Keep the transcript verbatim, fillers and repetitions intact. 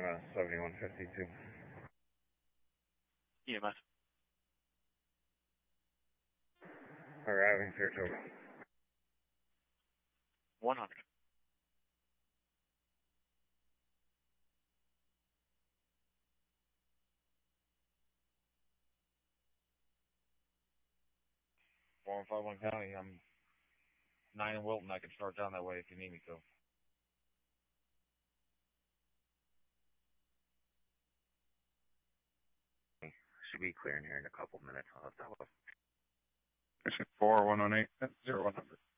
M S seventy-one fifty-two. E M S. Arriving Saratoga. one hundred. four one five one County, I'm nine in Wilton. I can start down that way if you need me to. Should be clearing here in a couple minutes. I'll have that one. four one one eight, zero one hundred.